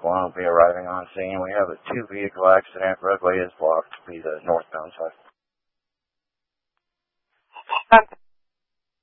1 will be arriving on scene. We have a 2-vehicle accident. Roadway is blocked to be the northbound side.